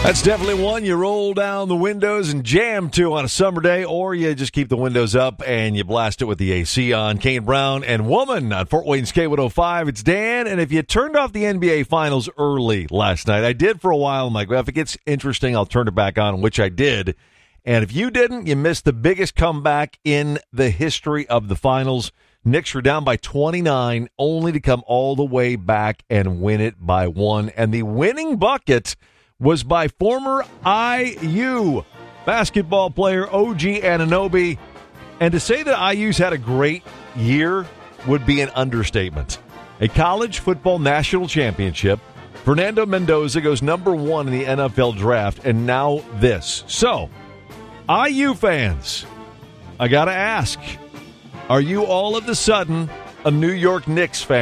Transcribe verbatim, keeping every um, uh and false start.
That's definitely one you roll down the windows and jam to on a summer day, or you just keep the windows up and you blast it with the A C on. Kane Brown and Woman on Fort Wayne's K one oh five. It's Dan, and if you turned off the N B A Finals early last night, I did for a while. I'm like, well, if it gets interesting, I'll turn it back on, which I did. And if you didn't, you missed the biggest comeback in the history of the Finals. Knicks were down by twenty-nine, only to come all the way back and win it by one. And the winning bucket was by former I U basketball player O G Anunoby. And to say that I U's had a great year would be an understatement. A college football national championship. Fernando Mendoza goes number one in the N F L draft, and now this. So, I U fans, I got to ask, are you all of a sudden a New York Knicks fan?